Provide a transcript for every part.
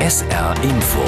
SR Info.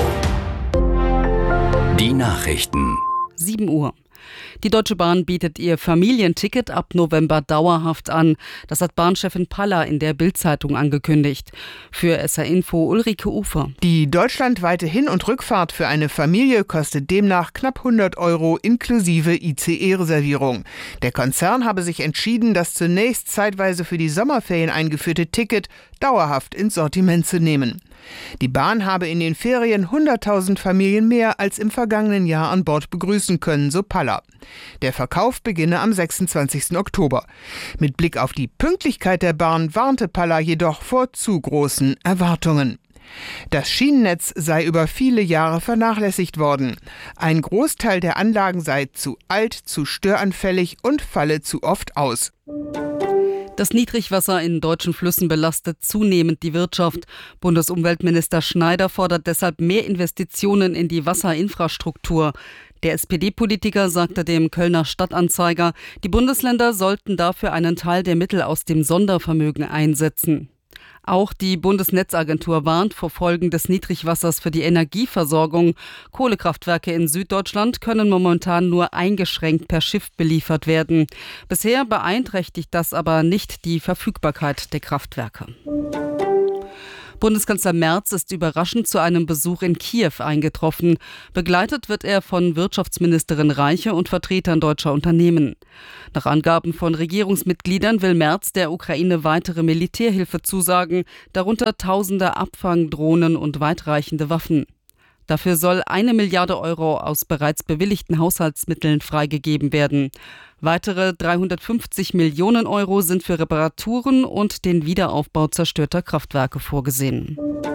Die Nachrichten. 7 Uhr. Die Deutsche Bahn bietet ihr Familienticket ab November dauerhaft an. Das hat Bahnchefin Paller in der Bild-Zeitung angekündigt. Für SR Info Ulrike Ufer. Die deutschlandweite Hin- und Rückfahrt für eine Familie kostet demnach knapp 100 € inklusive ICE-Reservierung. Der Konzern habe sich entschieden, das zunächst zeitweise für die Sommerferien eingeführte Ticket dauerhaft ins Sortiment zu nehmen. Die Bahn habe in den Ferien 100.000 Familien mehr als im vergangenen Jahr an Bord begrüßen können, so Paller. Der Verkauf beginne am 26. Oktober. Mit Blick auf die Pünktlichkeit der Bahn warnte Paller jedoch vor zu großen Erwartungen. Das Schienennetz sei über viele Jahre vernachlässigt worden. Ein Großteil der Anlagen sei zu alt, zu störanfällig und falle zu oft aus. Das Niedrigwasser in deutschen Flüssen belastet zunehmend die Wirtschaft. Bundesumweltminister Schneider fordert deshalb mehr Investitionen in die Wasserinfrastruktur. Der SPD-Politiker sagte dem Kölner Stadtanzeiger, die Bundesländer sollten dafür einen Teil der Mittel aus dem Sondervermögen einsetzen. Auch die Bundesnetzagentur warnt vor Folgen des Niedrigwassers für die Energieversorgung. Kohlekraftwerke in Süddeutschland können momentan nur eingeschränkt per Schiff beliefert werden. Bisher beeinträchtigt das aber nicht die Verfügbarkeit der Kraftwerke. Bundeskanzler Merz ist überraschend zu einem Besuch in Kiew eingetroffen. Begleitet wird er von Wirtschaftsministerin Reiche und Vertretern deutscher Unternehmen. Nach Angaben von Regierungsmitgliedern will Merz der Ukraine weitere Militärhilfe zusagen, darunter tausende Abfangdrohnen und weitreichende Waffen. Dafür soll 1 Milliarde € aus bereits bewilligten Haushaltsmitteln freigegeben werden. Weitere 350 Millionen € sind für Reparaturen und den Wiederaufbau zerstörter Kraftwerke vorgesehen.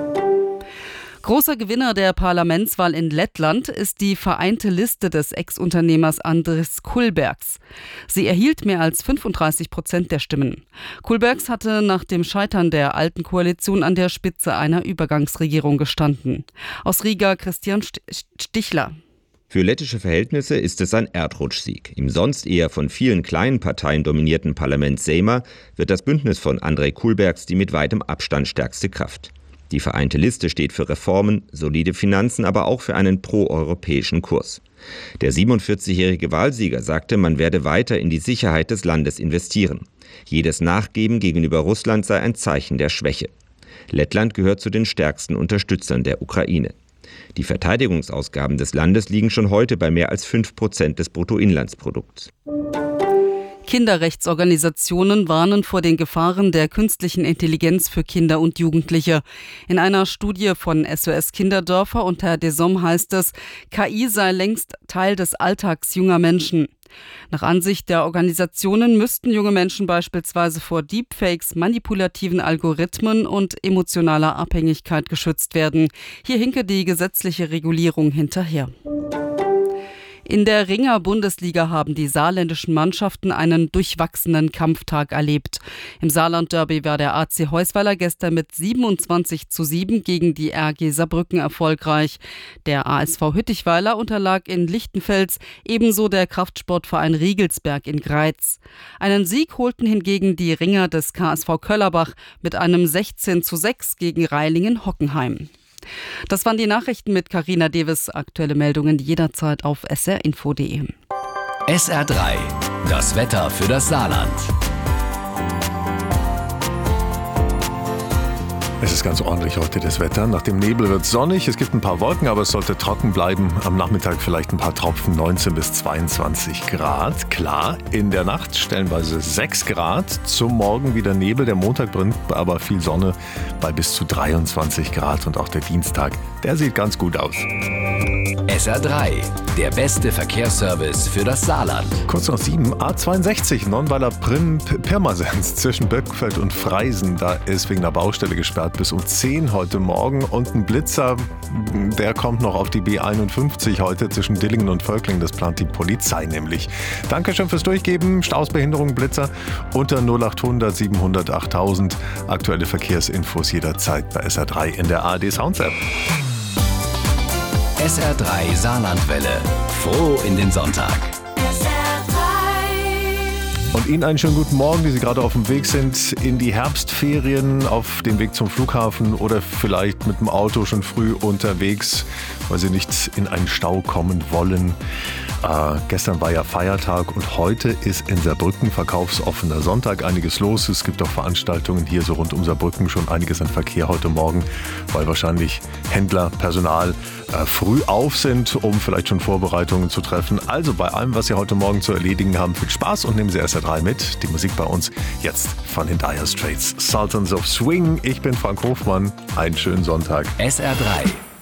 Großer Gewinner der Parlamentswahl in Lettland ist die vereinte Liste des Ex-Unternehmers Andris Kulbergs. Sie erhielt mehr als 35% der Stimmen. Kulbergs hatte nach dem Scheitern der alten Koalition an der Spitze einer Übergangsregierung gestanden. Aus Riga Christian Stichler. Für lettische Verhältnisse ist es ein Erdrutschsieg. Im sonst eher von vielen kleinen Parteien dominierten Parlament Seima wird das Bündnis von Andrej Kulbergs die mit weitem Abstand stärkste Kraft. Die vereinte Liste steht für Reformen, solide Finanzen, aber auch für einen proeuropäischen Kurs. Der 47-jährige Wahlsieger sagte, man werde weiter in die Sicherheit des Landes investieren. Jedes Nachgeben gegenüber Russland sei ein Zeichen der Schwäche. Lettland gehört zu den stärksten Unterstützern der Ukraine. Die Verteidigungsausgaben des Landes liegen schon heute bei mehr als 5% des Bruttoinlandsprodukts. Kinderrechtsorganisationen warnen vor den Gefahren der künstlichen Intelligenz für Kinder und Jugendliche. In einer Studie von SOS Kinderdörfer und Herr Desom heißt es, KI sei längst Teil des Alltags junger Menschen. Nach Ansicht der Organisationen müssten junge Menschen beispielsweise vor Deepfakes, manipulativen Algorithmen und emotionaler Abhängigkeit geschützt werden. Hier hinke die gesetzliche Regulierung hinterher. In der Ringer-Bundesliga haben die saarländischen Mannschaften einen durchwachsenen Kampftag erlebt. Im Saarland-Derby war der AC Heusweiler gestern mit 27:7 gegen die RG Saarbrücken erfolgreich. Der ASV Hüttichweiler unterlag in Lichtenfels, ebenso der Kraftsportverein Riegelsberg in Greiz. Einen Sieg holten hingegen die Ringer des KSV Köllerbach mit einem 16:6 gegen Reilingen-Hockenheim. Das waren die Nachrichten mit Carina Devis. Aktuelle Meldungen jederzeit auf srinfo.de. SR3, das Wetter für das Saarland. Es ist ganz ordentlich heute das Wetter. Nach dem Nebel wird es sonnig, es gibt ein paar Wolken, aber es sollte trocken bleiben. Am Nachmittag vielleicht ein paar Tropfen, 19 bis 22 Grad. Klar, in der Nacht stellenweise 6 Grad. Zum Morgen wieder Nebel, der Montag bringt aber viel Sonne bei bis zu 23 Grad. Und auch der Dienstag, der sieht ganz gut aus. SR3, der beste Verkehrsservice für das Saarland. Kurz nach 7, A62, Nonnweiler Pirmasens zwischen Böckfeld und Freisen. Da ist wegen der Baustelle gesperrt bis um 10 heute Morgen. Und ein Blitzer, der kommt noch auf die B51 heute zwischen Dillingen und Völkling. Das plant die Polizei nämlich. Dankeschön fürs Durchgeben. Staus, Behinderung, Blitzer unter 0800 700 8000. Aktuelle Verkehrsinfos jederzeit bei SR3 in der ARD Sounds App. SR3 Saarlandwelle. Froh in den Sonntag. Und Ihnen einen schönen guten Morgen, die Sie gerade auf dem Weg sind in die Herbstferien, auf dem Weg zum Flughafen oder vielleicht mit dem Auto schon früh unterwegs, weil Sie nicht in einen Stau kommen wollen. Gestern war ja Feiertag und heute ist in Saarbrücken verkaufsoffener Sonntag, einiges los. Es gibt auch Veranstaltungen hier so rund um Saarbrücken, schon einiges an Verkehr heute Morgen, weil wahrscheinlich Händler, Personal früh auf sind, um vielleicht schon Vorbereitungen zu treffen. Also bei allem, was Sie heute Morgen zu erledigen haben, viel Spaß und nehmen Sie SR3 mit. Die Musik bei uns jetzt von den Dire Straits, Sultans of Swing. Ich bin Frank Hofmann. Einen schönen Sonntag. SR3,